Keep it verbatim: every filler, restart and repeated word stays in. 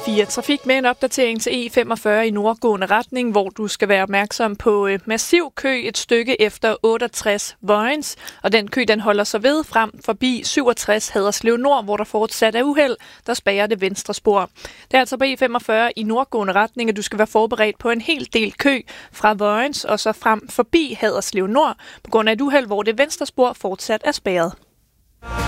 fire Trafik med en opdatering til E femogfyrre i nordgående retning, hvor du skal være opmærksom på massiv kø et stykke efter otteogtres Vojens. Og den kø, den holder sig ved frem forbi syvogtres Haderslev Nord, hvor der fortsat er uheld, der spærrer det venstre spor. Det er altså på E femogfyrre i nordgående retning, at du skal være forberedt på en hel del kø fra Vojens og så frem forbi Haderslev Nord, på grund af et uheld, hvor det venstre spor fortsat er spærret.